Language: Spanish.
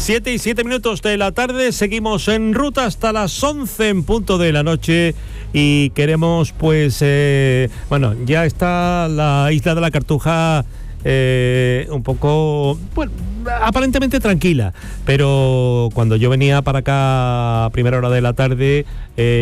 7:07 de la tarde, seguimos en ruta hasta las 11 en punto de la noche y queremos ya está la isla de la Cartuja un poco, bueno, aparentemente tranquila, pero cuando yo venía para acá a primera hora de la tarde